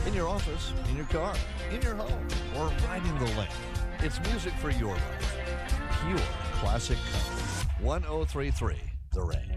in your office, in your car, in your home, or riding the lake. It's music for your life. Pure classic country. 1033 The Rain.